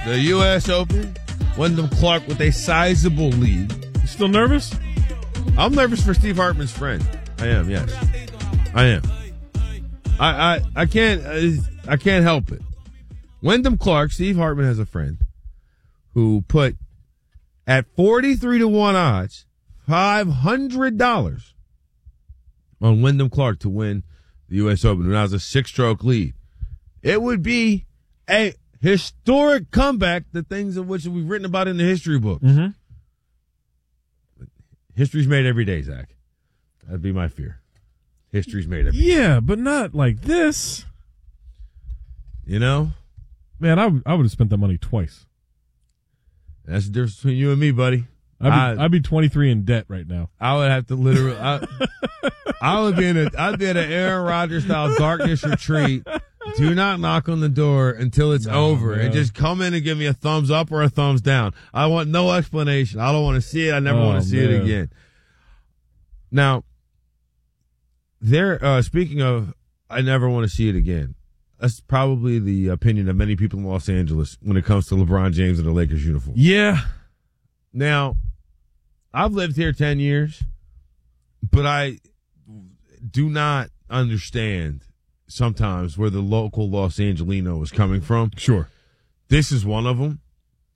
the U.S. Open. Wyndham Clark with a sizable lead. You still nervous? I'm nervous for Steve Hartman's friend. I am, yes. I am. I can't help it. Wyndham Clark, Steve Hartman has a friend who put at 43-1 odds, $500 on Wyndham Clark to win the U.S. Open. When I was a 6-stroke lead, it would be a historic comeback. The things of which we've written about in the history books. Mm-hmm. History's made every day, Zach. That'd be my fear. History's made every day. Yeah, but not like this. You know? Man, I would have spent that money twice. That's the difference between you and me, buddy. I'd be 23 in debt right now. I would have to literally. I'd be at an Aaron Rodgers style darkness retreat. Do not knock on the door until it's over, and just come in and give me a thumbs up or a thumbs down. I want no explanation. I don't want to see it. I never want to see it again. Now, speaking of, I never want to see it again. That's probably the opinion of many people in Los Angeles when it comes to LeBron James and the Lakers uniform. Yeah. Now, I've lived here 10 years, but I do not understand sometimes where the local Los Angelino is coming from. Sure. This is one of them.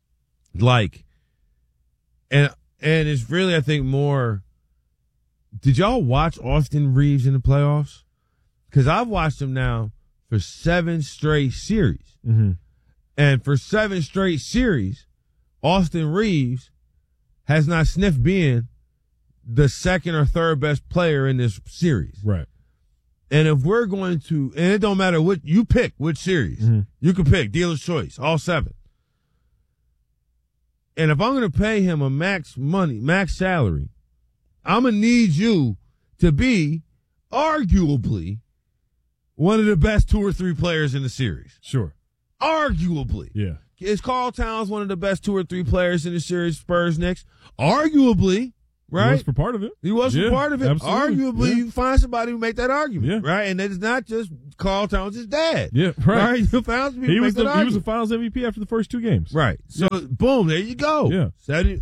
And it's really, I think, more. Did y'all watch Austin Reeves in the playoffs? Because I've watched him now for 7 straight series. Mm-hmm. And for 7 straight series, Austin Reeves has not sniffed being the second or third best player in this series. Right. And if we're going to, and it don't matter what you pick, which series, you can pick dealer's choice, all 7. And if I'm going to pay him a max salary, I'm going to need you to be arguably one of the best 2 or 3 players in the series. Sure. Arguably. Yeah. Is Karl Towns one of the best 2 or 3 players in the series, Spurs, Knicks? Arguably. Right? He was for part of it. He was for part of it. Absolutely. Arguably, you find somebody who make that argument. Yeah. Right? And it's not just Karl Towns' dad. Yeah, right. You found some people He was make that argument. the finals MVP after the first 2 games. Right. So, boom, there you go. Yeah.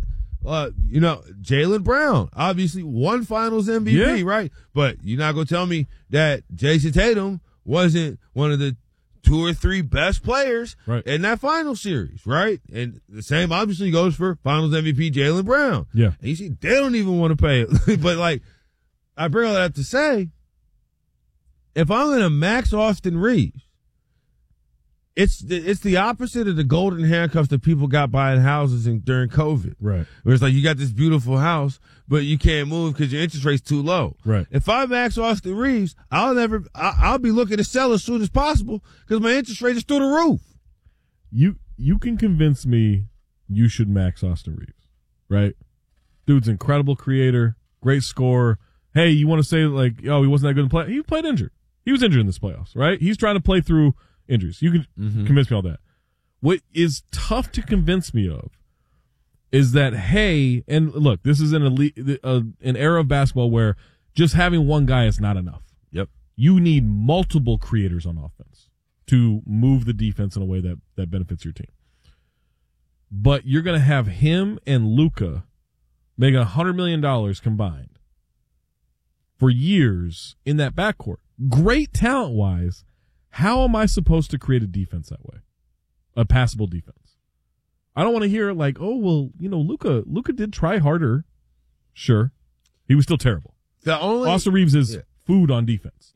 Jaylen Brown, obviously one finals MVP, right? But you're not going to tell me that Jason Tatum wasn't one of the 2 or 3 best players in that final series, right? And the same obviously goes for finals MVP Jaylen Brown. Yeah. And you see, they don't even want to pay it. But I bring all that to say, if I'm going to max Austin Reeves, it's the opposite of the golden handcuffs that people got buying houses during COVID. Right. Where it's like you got this beautiful house, but you can't move because your interest rate's too low. Right. If I max Austin Reeves, I'll be looking to sell as soon as possible because my interest rate is through the roof. You can convince me you should max Austin Reeves, right? Dude's incredible creator, great scorer. Hey, you want to say he wasn't that good in play? He played injured. He was injured in this playoffs, right? He's trying to play through injuries. You can convince me all that. What is tough to convince me of is that, hey, and look, this is an era of basketball where just having one guy is not enough. Yep. You need multiple creators on offense to move the defense in a way that benefits your team. But you're going to have him and Luka making $100 million combined for years in that backcourt. Great talent-wise. How am I supposed to create a defense that way? A passable defense. I don't want to hear Luka did try harder. Sure. He was still terrible. Austin Reeves is food on defense.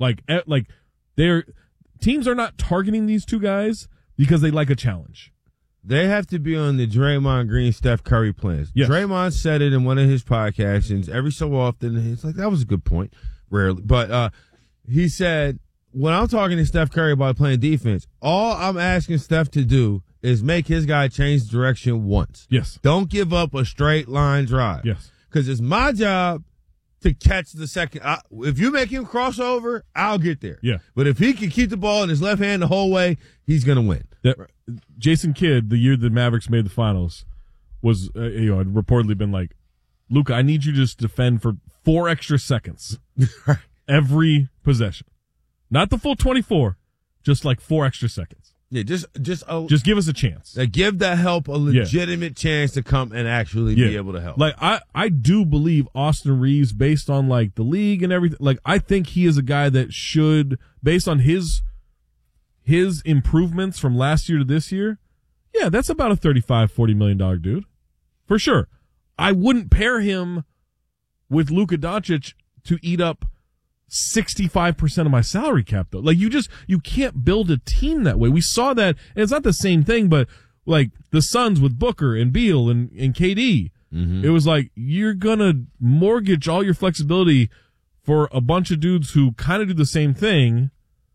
Teams are not targeting these 2 guys because they like a challenge. They have to be on the Draymond Green, Steph Curry plans. Yes. Draymond said it in one of his podcasts, and every so often, he's like, that was a good point. Rarely. But he said, when I'm talking to Steph Curry about playing defense, all I'm asking Steph to do is make his guy change direction once. Yes. Don't give up a straight line drive. Yes. Because it's my job to catch the second. If you make him cross over, I'll get there. Yeah. But if he can keep the ball in his left hand the whole way, he's going to win. Jason Kidd, the year the Mavericks made the finals, was had reportedly been like, Luka, I need you to just defend for 4 extra seconds every possession. Not the full 24, just 4 extra seconds. Yeah, just give us a chance. Give the help a legitimate chance to come and actually be able to help. Like I do believe Austin Reeves, based on like the league and everything. Like I think he is a guy that should, based on his improvements from last year to this year. Yeah, that's about a $35-40 million dude for sure. I wouldn't pair him with Luka Doncic to eat up 65% of my salary cap, though. Like, you can't build a team that way. We saw that, and it's not the same thing, but like the Suns with Booker and Beal and KD. Mm-hmm. It was like, you're gonna mortgage all your flexibility for a bunch of dudes who kind of do the same thing,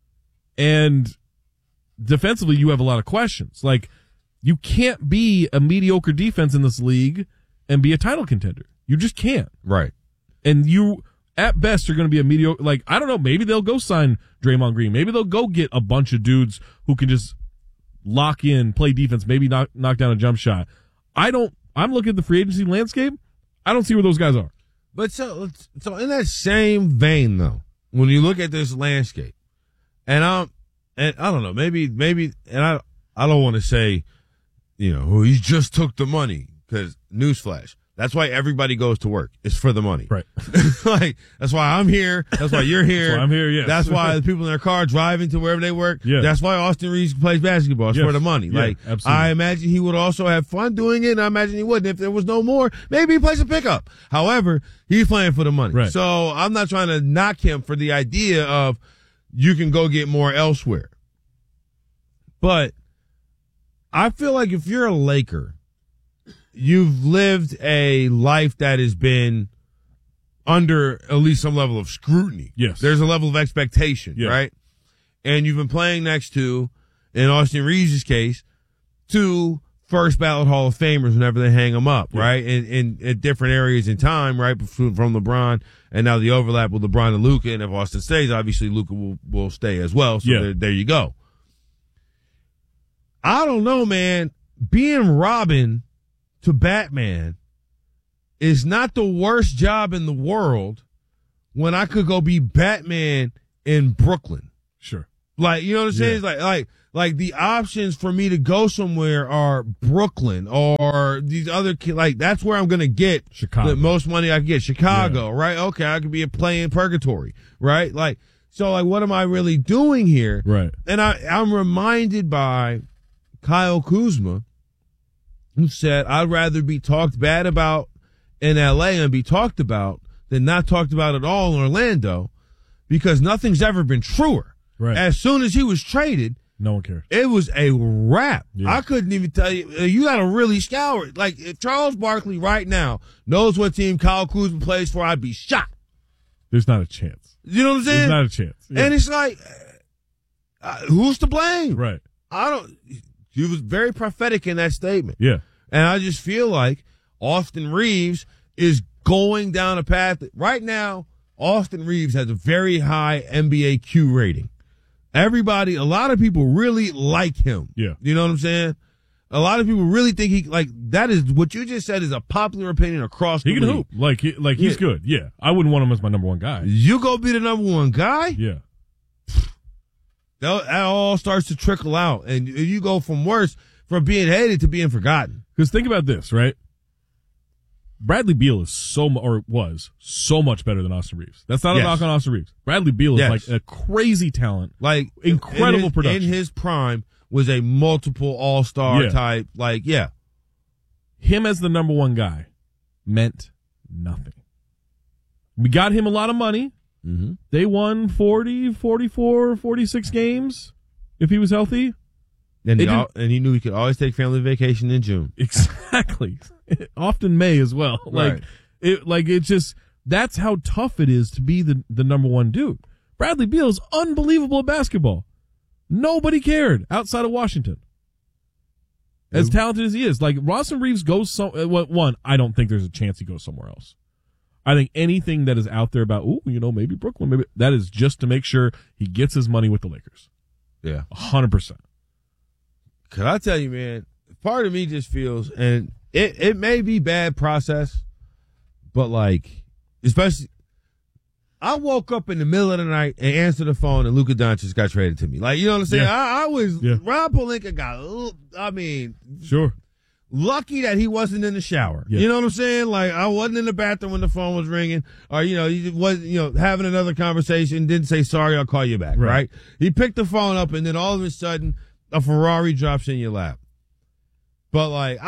and defensively you have a lot of questions. Like, you can't be a mediocre defense in this league and be a title contender. You just can't. Right. And you, at best, are going to be a mediocre. Like, I don't know, maybe they'll go sign Draymond Green. Maybe they'll go get a bunch of dudes who can just lock in, play defense, maybe knock down a jump shot. I'm looking at the free agency landscape. I don't see where those guys are. But so in that same vein, though, when you look at this landscape, and I don't know, maybe, and I don't want to say, he just took the money, because newsflash, that's why everybody goes to work. It's for the money. Right. Like, that's why I'm here. That's why you're here. That's why I'm here, yes. That's why the people in their car driving to wherever they work. Yeah. That's why Austin Reeves plays basketball. It's for the money. Yeah, like, absolutely. I imagine he would also have fun doing it, and I imagine he wouldn't. If there was no more, maybe he plays a pickup. However, he's playing for the money. Right. So I'm not trying to knock him for the idea of you can go get more elsewhere. But I feel like if you're a Laker, you've lived a life that has been under at least some level of scrutiny. Yes. There's a level of expectation, right? And you've been playing next to, in Austin Reeves' case, 2 first ballot Hall of Famers whenever they hang them up, right? In different areas in time, right? From LeBron, and now the overlap with LeBron and Luka. And if Austin stays, obviously Luka will stay as well. So there you go. I don't know, man. Being Robin to Batman is not the worst job in the world when I could go be Batman in Brooklyn. Sure. Like, you know what I'm saying? It's like the options for me to go somewhere are Brooklyn or these other like that's where I'm going to get Chicago. The most money I can get. Chicago, right? Okay, I could be a play in purgatory, right? Like, so like what am I really doing here? Right. And I'm reminded by Kyle Kuzma, who said, I'd rather be talked bad about in LA and be talked about than not talked about at all in Orlando, because nothing's ever been truer. Right. As soon as he was traded, no one cared. It was a wrap. Yeah. I couldn't even tell you. You got to really scour it. Like, if Charles Barkley right now knows what team Kyle Kuzma plays for, I'd be shocked. There's not a chance. You know what I'm saying? There's not a chance. Yeah. And it's like, who's to blame? Right. He was very prophetic in that statement. Yeah. And I just feel like Austin Reeves is going down a path that right now, Austin Reeves has a very high NBA Q rating. A lot of people really like him. Yeah. You know what I'm saying? A lot of people really think that is what you just said is a popular opinion across the league. He can hoop. He's good. Yeah. I wouldn't want him as my number one guy. You go be the number one guy? Yeah. That all starts to trickle out, and you go from being hated to being forgotten. Because think about this, right? Bradley Beal is was so much better than Austin Reeves. That's not a knock on Austin Reeves. Bradley Beal is like a crazy talent, like incredible production. In his prime, was a multiple all-star type. Him as the number one guy meant nothing. We got him a lot of money. Mm-hmm. They won 40, 44, 46 games if he was healthy. And he knew he could always take family vacation in June. Exactly. Often May as well. Right. It's just, that's how tough it is to be the number one dude. Bradley Beal is unbelievable at basketball. Nobody cared outside of Washington. As talented as he is. Like, Austin Reeves goes I don't think there's a chance he goes somewhere else. I think anything that is out there about, maybe Brooklyn, that is just to make sure he gets his money with the Lakers. Yeah. 100%. Cause I tell you, man, part of me just feels, and it may be bad process, but like, especially I woke up in the middle of the night and answered the phone, and Luka Doncic got traded to me. Like, you know what I'm saying? Yeah. I was Yeah. Rob Pelinka Sure. lucky that he wasn't in the shower. Yeah. You know what I'm saying? Like, I wasn't in the bathroom when the phone was ringing, or he was having another conversation. Didn't say sorry, I'll call you back. Right? He picked the phone up, and then all of a sudden, a Ferrari drops in your lap. But like,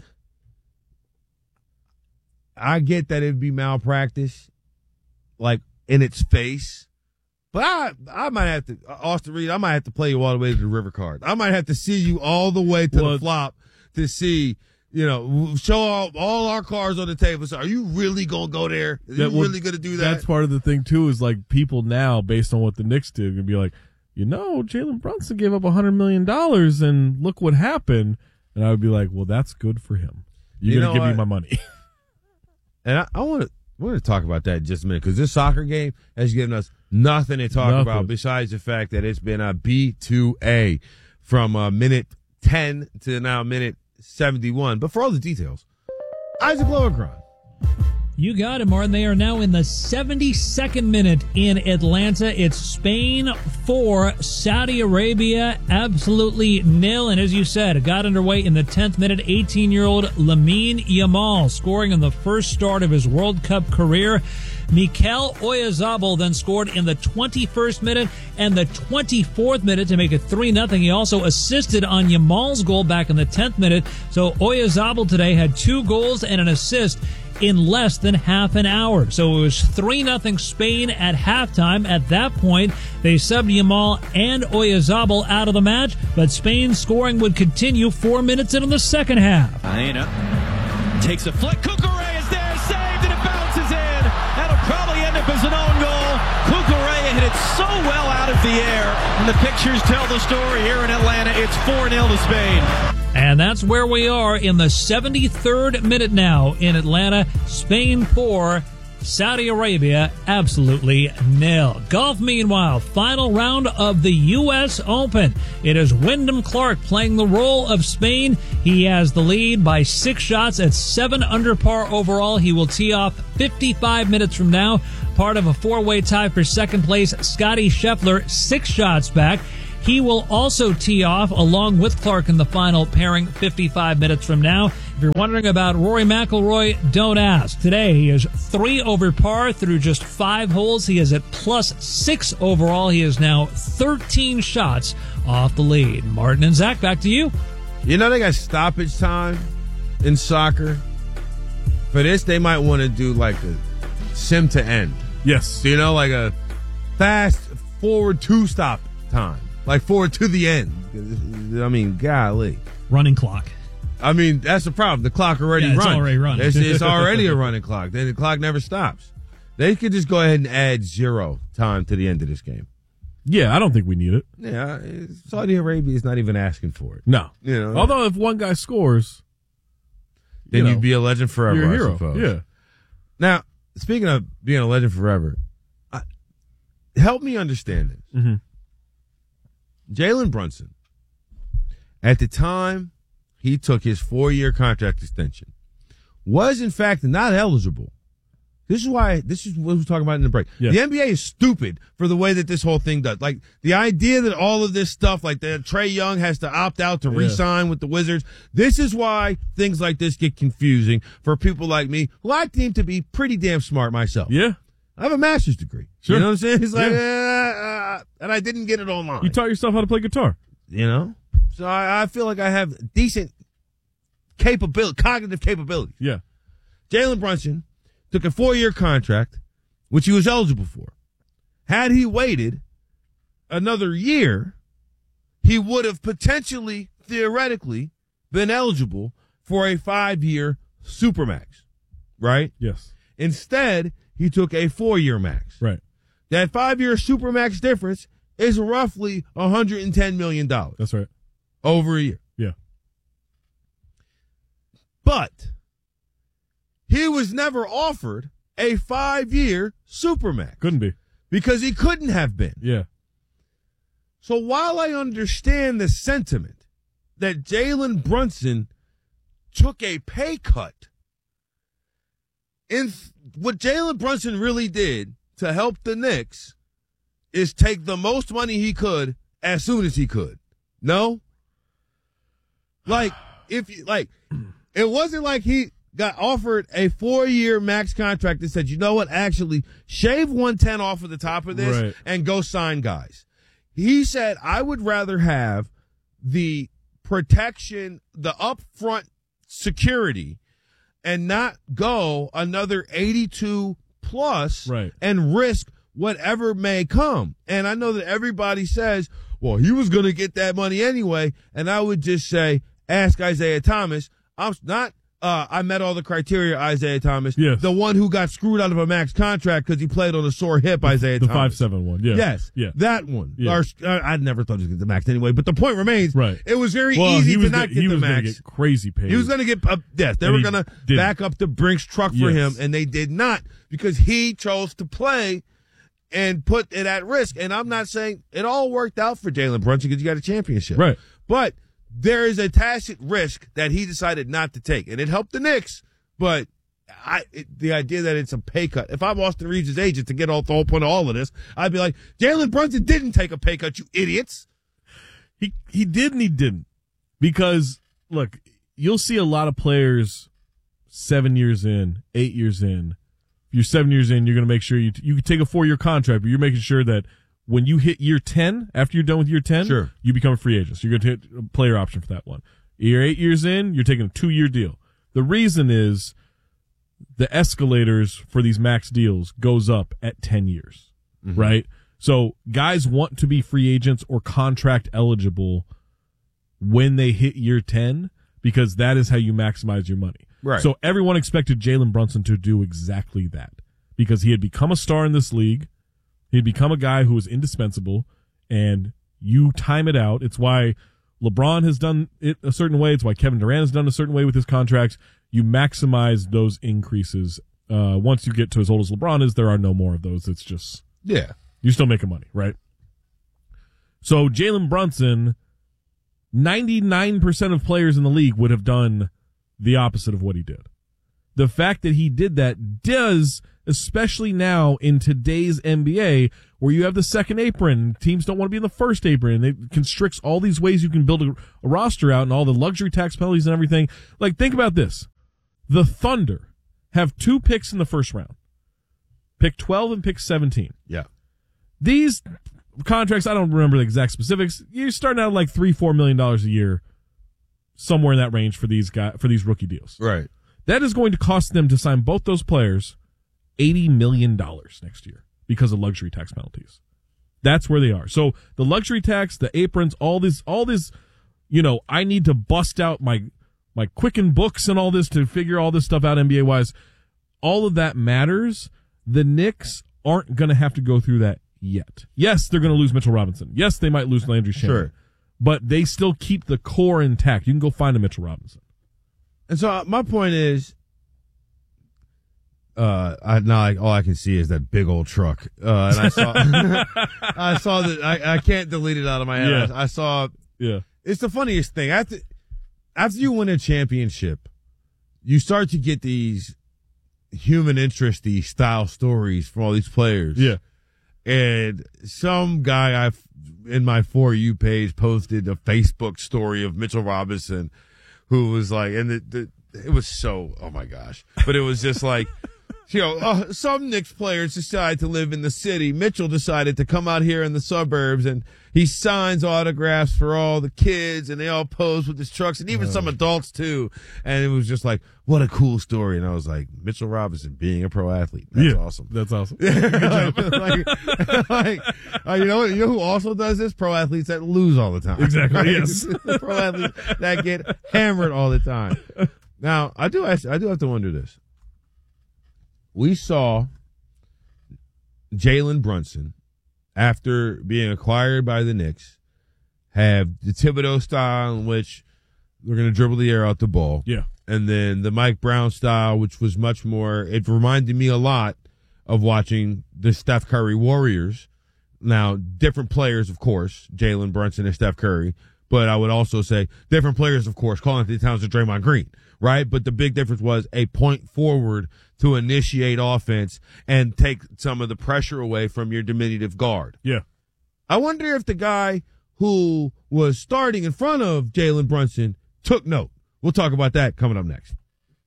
I get that it'd be malpractice, like in its face. But I might have to, Austin Reed, I might have to play you all the way to the river card. I might have to see you all the way to the flop to see, show all our cards on the table. So are you really going to go there? Are you really going to do that? That's part of the thing, too, is like people now, based on what the Knicks did, going to be like, Jalen Brunson gave up $100 million and look what happened. And I would be like, well, that's good for him. You're going to give me my money. And I want to talk about that in just a minute, because this soccer game has given us nothing to talk about besides the fact that it's been a B2A from minute 10 to now minute 71. But for all the details, Isaac Lowenkron. You got it, Martin. They are now in the 72nd minute in Atlanta. It's Spain 4, Saudi Arabia absolutely nil. And as you said, it got underway in the 10th minute. 18-year-old Lamine Yamal scoring in the first start of his World Cup career. Mikel Oyarzabal then scored in the 21st minute and the 24th minute to make it 3-0. He also assisted on Yamal's goal back in the 10th minute. So Oyarzabal today had 2 goals and an assist in less than half an hour. So it was 3-0 Spain at halftime. At that point, they subbed Yamal and Oyarzabal out of the match, but Spain's scoring would continue 4 minutes into the second half. Aina takes a flick. Cucurella is there, saved, and it bounces in. That'll probably end up as an own goal. Cucurella hit it so well out of the air, and the pictures tell the story here in Atlanta. It's 4-0 to Spain. And that's where we are in the 73rd minute now in Atlanta. Spain 4, Saudi Arabia absolutely nil. Golf, meanwhile, final round of the U.S. Open. It is Wyndham Clark playing the role of Spain. He has the lead by 6 shots at 7 under par overall. He will tee off 55 minutes from now. Part of a 4-way tie for second place. Scottie Scheffler 6 shots back. He will also tee off along with Clark in the final pairing 55 minutes from now. If you're wondering about Rory McIlroy, don't ask. Today, he is 3 over par through just 5 holes. He is at +6 overall. He is now 13 shots off the lead. Martin and Zach, back to you. They got stoppage time in soccer. For this, they might want to do like a sim to end. Yes. Like a fast forward 2 stop time. Like forward to the end. I mean, golly. Running clock. I mean, that's the problem. The clock already runs. It's already running. It's already a running clock. Then the clock never stops. They could just go ahead and add 0 time to the end of this game. Yeah, I don't think we need it. Yeah, Saudi Arabia is not even asking for it. No. Although if one guy scores, then you'd be a legend forever, you're a hero. I suppose. Yeah. Now, speaking of being a legend forever, help me understand this. Mm-hmm. Jalen Brunson, at the time he took his 4-year contract extension, was in fact not eligible. This is what we were talking about in the break. Yeah. The NBA is stupid for the way that this whole thing does. Like, the idea that all of this stuff, like that Trae Young has to opt out to re-sign with the Wizards, this is why things like this get confusing for people like me, who I deem to be pretty damn smart myself. Yeah. I have a master's degree. Sure. You know what I'm saying? It's like, and I didn't get it online. You taught yourself how to play guitar. So I feel like I have decent cognitive capabilities. Yeah. Jalen Brunson took a 4-year contract, which he was eligible for. Had he waited another year, he would have potentially, theoretically, been eligible for a 5-year Supermax, right? Yes. Instead, he took a 4-year max. Right. That 5-year Supermax difference is roughly $110 million. That's right. Over a year. Yeah. But he was never offered a 5-year Supermax. Couldn't be. Because he couldn't have been. Yeah. So while I understand the sentiment that Jalen Brunson took a pay cut, what Jalen Brunson really did to help the Knicks is take the most money he could as soon as he could. No? Like, it wasn't like he got offered a 4-year max contract and said, you know what, actually, shave 110 off of the top of this and go sign guys. He said, I would rather have the protection, the upfront security, and not go another 82 plus and risk whatever may come. And I know that everybody says, well, he was going to get that money anyway. And I would just say, ask Isaiah Thomas. I met all the criteria, Isaiah Thomas. Yes. The one who got screwed out of a max contract because he played on a sore hip, Isaiah Thomas. The 5'7" one, yeah. Yes. Yeah. That one. Yeah. I never thought he was going to get the max anyway, but the point remains, it was very well, easy to not get the max. He was going to get crazy paid. He was going to get, they were going to back up the Brinks truck for him, and they did not because he chose to play and put it at risk. And I'm not saying it all worked out for Jalen Brunson because you got a championship. Right. But there is a tacit risk that he decided not to take, and it helped the Knicks. But the idea that it's a pay cut. If I'm Austin Reeves' agent to get the whole point of all of this, I'd be like, Jalen Brunson didn't take a pay cut, you idiots. He did and he didn't. Because, look, you'll see a lot of players 7 years in, 8 years in. If you're 7 years in, you're going to make sure you can take a 4-year contract, but you're making sure that when you hit year 10, after you're done with year 10, you become a free agent. So you're going to hit a player option for that one. You're 8 years in, you're taking a 2-year deal. The reason is the escalators for these max deals goes up at 10 years, right? So guys want to be free agents or contract eligible when they hit year 10 because that is how you maximize your money. Right. So everyone expected Jalen Brunson to do exactly that because he had become a star in this league. He had become a guy who was indispensable, and you time it out. It's why LeBron has done it a certain way. It's why Kevin Durant has done a certain way with his contracts. You maximize those increases. Once you get to as old as LeBron is, there are no more of those. It's just, you're still making money, right? So Jalen Brunson, 99% of players in the league would have done the opposite of what he did. The fact that he did that does, especially now in today's NBA, where you have the second apron, teams don't want to be in the first apron, and it constricts all these ways you can build a roster out and all the luxury tax penalties and everything. Like, think about this. The Thunder have 2 picks in the first round. Pick 12 and pick 17. Yeah. These contracts, I don't remember the exact specifics. You're starting out like $3-4 million a year, somewhere in that range for these rookie deals. Right. That is going to cost them to sign both those players $80 million next year because of luxury tax penalties. That's where they are. So the luxury tax, the aprons, all this, I need to bust out my Quicken books and all this to figure all this stuff out NBA wise. All of that matters. The Knicks aren't going to have to go through that yet. Yes, they're going to lose Mitchell Robinson. Yes, they might lose Landry Shamet. Sure. But they still keep the core intact. You can go find a Mitchell Robinson. And so my point is, all I can see is that big old truck. And I saw, I saw that I can't delete it out of my head. Yeah. I saw, yeah. It's the funniest thing. After you win a championship, you start to get these human interest-y style stories from all these players. Yeah. And some guy in my For You page posted a Facebook story of Mitchell Robinson, who was like, and it was so, oh my gosh. But it was just like, some Knicks players decide to live in the city. Mitchell decided to come out here in the suburbs, and he signs autographs for all the kids, and they all pose with his trucks, and even some adults too. And it was just like, what a cool story. And I was like, Mitchell Robinson being a pro athlete. That's awesome. That's awesome. Good job. You know who also does this? Pro athletes that lose all the time. Exactly. Right? Yes. Pro athletes that get hammered all the time. Now, I do have to wonder this. We saw Jalen Brunson, after being acquired by the Knicks, have the Thibodeau style in which they're going to dribble the air out the ball. Yeah. And then the Mike Brown style, which was much more, it reminded me a lot of watching the Steph Curry Warriors. Now, different players, of course, Jalen Brunson and Steph Curry, But I would also say different players, of course, calling Anthony Towns and Draymond Green, right? But the big difference was a point forward to initiate offense and take some of the pressure away from your diminutive guard. Yeah. I wonder if the guy who was starting in front of Jalen Brunson took note. We'll talk about that coming up next.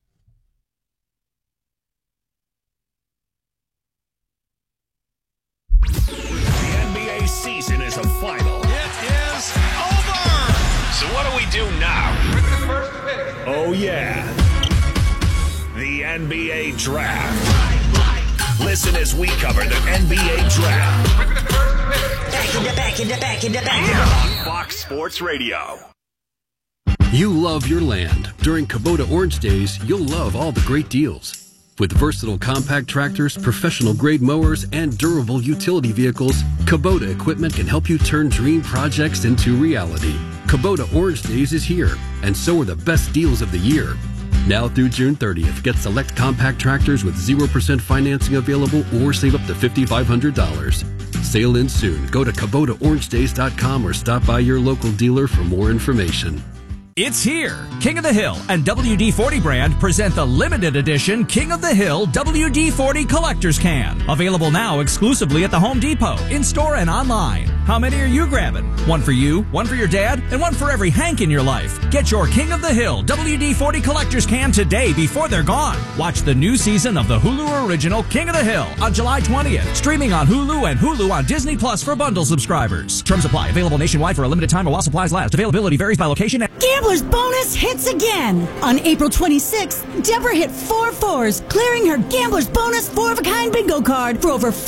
The NBA season is a final. It is over. So what do we do now? Oh, yeah. The NBA Draft. Listen as we cover the NBA Draft. Back on Fox Sports Radio. You love your land. During Kubota Orange Days, you'll love all the great deals. With versatile compact tractors, professional-grade mowers, and durable utility vehicles, Kubota equipment can help you turn dream projects into reality. Kubota Orange Days is here, and so are the best deals of the year. Now through June 30th, get select compact tractors with 0% financing available or save up to $5,500. Sale ends soon. Go to KubotaOrangeDays.com or stop by your local dealer for more information. It's here. King of the Hill and WD-40 brand present the limited edition King of the Hill WD-40 Collector's Can. Available now exclusively at the Home Depot, in-store and online. How many are you grabbing? One for you, one for your dad, and one for every Hank in your life. Get your King of the Hill WD-40 Collector's Can today before they're gone. Watch the new season of the Hulu original King of the Hill on July 20th. Streaming on Hulu and Hulu on Disney Plus for bundle subscribers. Terms apply. Available nationwide for a limited time while supplies last. Availability varies by location. Gambler's Bonus hits again. On April 26th, Deborah hit 4 4s, clearing her Gambler's Bonus 4-of-a-kind bingo card for over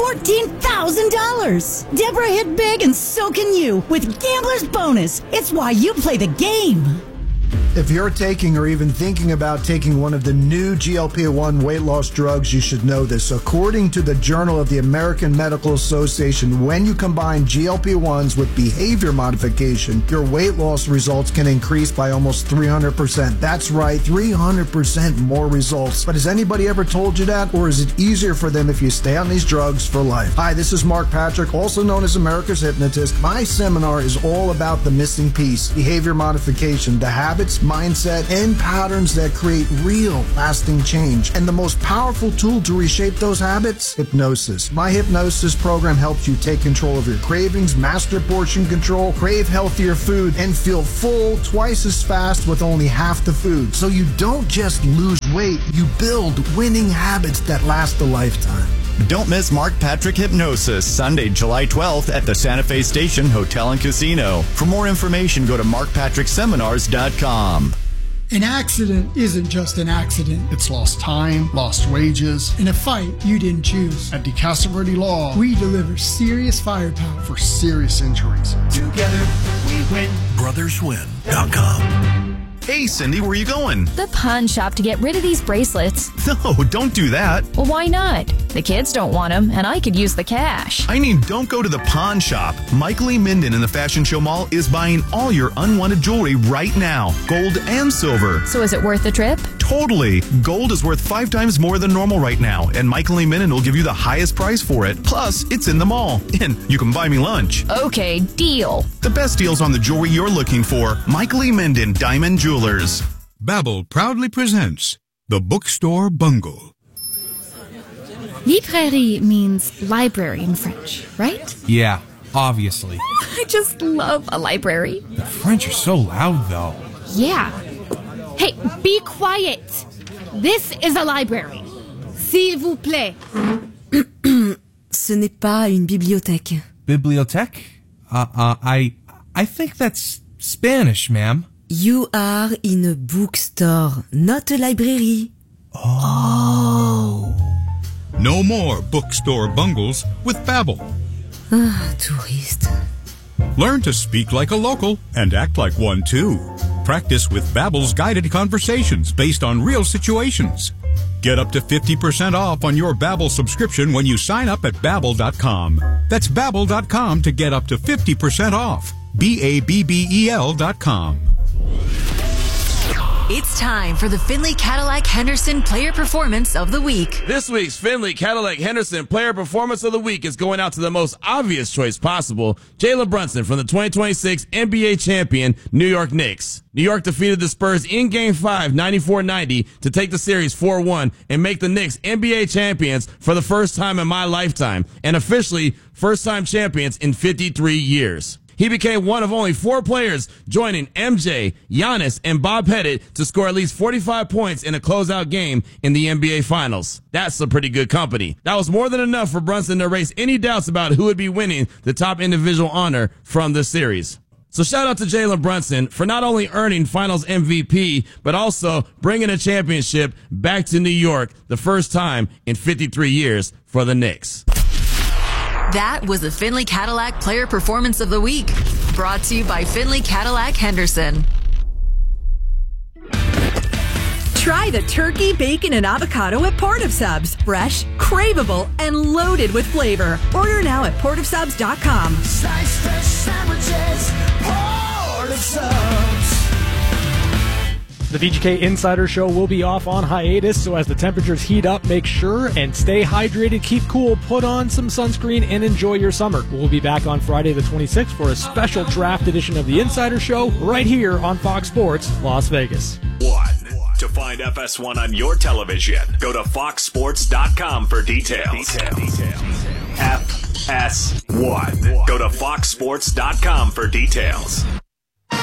$14,000. Deborah hit big and so can you with Gambler's Bonus. It's why you play the game. If you're taking or even thinking about taking one of the new GLP-1 weight loss drugs, you should know this. According to the Journal of the American Medical Association, when you combine GLP-1s with behavior modification, your weight loss results can increase by almost 300%. That's right, 300% more results. But has anybody ever told you that? Or is it easier for them if you stay on these drugs for life? Hi, this is Mark Patrick, also known as America's Hypnotist. My seminar is all about the missing piece, behavior modification, the habits, mindset, and patterns that create real, lasting change. And the most powerful tool to reshape those habits? Hypnosis. My hypnosis program helps you take control of your cravings, master portion control, crave healthier food, and feel full twice as fast with only half the food. So you don't just lose weight, you build winning habits that last a lifetime. Don't miss Mark Patrick Hypnosis, Sunday, July 12th at the Santa Fe Station Hotel and Casino. For more information, go to markpatrickseminars.com. An accident isn't just an accident. It's lost time, lost wages, and a fight you didn't choose. At DeCastroverde Law, we deliver serious firepower for serious injuries. Together, we win. BrothersWin.com. Hey, Cindy, where are you going? The pawn shop to get rid of these bracelets. No, don't do that. Well, why not? The kids don't want them, and I could use the cash. I mean, don't go to the pawn shop. Michael E. Minden in the Fashion Show Mall is buying all your unwanted jewelry right now. Gold and silver. So is it worth the trip? Totally. Gold is worth 5 times more than normal right now, and Michael E. Minden will give you the highest price for it. Plus, it's in the mall, and you can buy me lunch. Okay, deal. The best deals on the jewelry you're looking for. Michael E. Minden Diamond Jewelers. Babbel proudly presents The Bookstore Bungle. Librairie means library in French, right? Yeah, obviously. I just love a library. The French are so loud, though. Yeah. Hey, be quiet. This is a library. S'il vous plaît. Ce n'est pas une bibliothèque. Bibliothèque? I think that's Spanish, ma'am. You are in a bookstore, not a library. Oh. No more bookstore bungles with Babbel. Ah, touriste. Learn to speak like a local and act like one too. Practice with Babbel's guided conversations based on real situations. Get up to 50% off on your Babbel subscription when you sign up at Babbel.com. That's Babbel.com to get up to 50% off. BABBEL.com. It's time for the Findlay Cadillac Henderson Player Performance of the Week. This week's Findlay Cadillac Henderson Player Performance of the Week is going out to the most obvious choice possible, Jalen Brunson from the 2026 NBA champion New York Knicks. New York defeated the Spurs in Game 5, 94-90, to take the series 4-1 and make the Knicks NBA champions for the first time in my lifetime, and officially first-time champions in 53 years. He became one of only 4 players joining MJ, Giannis, and Bob Pettit to score at least 45 points in a closeout game in the NBA Finals. That's some pretty good company. That was more than enough for Brunson to erase any doubts about who would be winning the top individual honor from this series. So shout out to Jalen Brunson for not only earning Finals MVP, but also bringing a championship back to New York the first time in 53 years for the Knicks. That was the Findlay Cadillac Player Performance of the Week, brought to you by Findlay Cadillac Henderson. Try the turkey, bacon, and avocado at Port of Subs. Fresh, craveable, and loaded with flavor. Order now at portofsubs.com. Slice fresh sandwiches, Port of Subs. The VGK Insider Show will be off on hiatus, so as the temperatures heat up, make sure and stay hydrated, keep cool, put on some sunscreen, and enjoy your summer. We'll be back on Friday the 26th for a special draft edition of the Insider Show right here on Fox Sports Las Vegas. To find FS1 on your television, go to foxsports.com for details. FS1. Go to foxsports.com for details.